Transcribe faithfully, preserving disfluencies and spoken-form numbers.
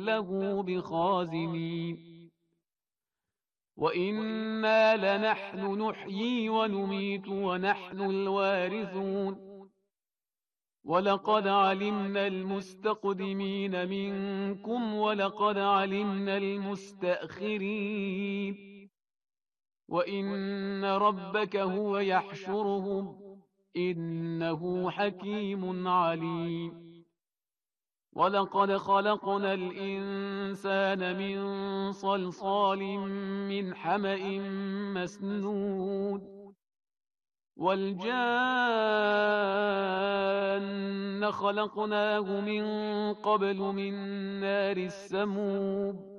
له بخازنين وإنا لنحن نحيي ونميت ونحن الوارثون ولقد علمنا المستقدمين منكم ولقد علمنا المستأخرين وإن ربك هو يحشرهم إنه حكيم عليم ولقد خلقنا الإنسان من صلصال من حمأ مسنون والجان خلقناه من قبل من نار السموم